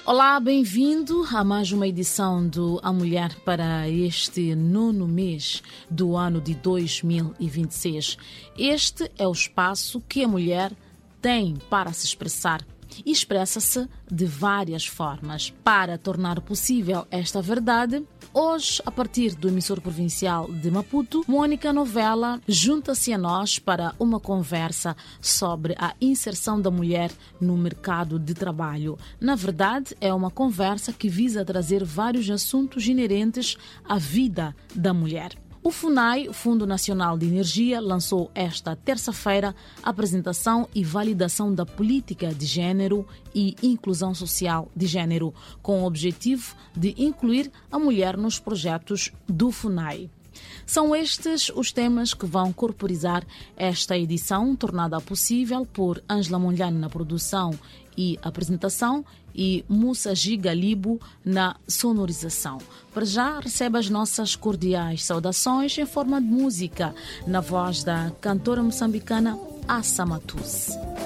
Olá, bem-vindo a mais uma edição do A Mulher para este 9º mês do ano de 2026. Este é o espaço que a mulher tem para se expressar e expressa-se de várias formas. Para tornar possível esta verdade, hoje, a partir do emissor provincial de Maputo, Mônica Novella junta-se a nós para uma conversa sobre a inserção da mulher no mercado de trabalho. Na verdade, é uma conversa que visa trazer vários assuntos inerentes à vida da mulher. O FUNAI, Fundo Nacional de Energia, lançou esta terça-feira a apresentação e validação da política de género e inclusão social de género, com o objetivo de incluir a mulher nos projetos do FUNAI. São estes os temas que vão corporizar esta edição, tornada possível por Ângela Monlhane na produção e apresentação e Moussa Gigalibo na sonorização. Para já, recebe as nossas cordiais saudações em forma de música, na voz da cantora moçambicana Assa Matusse.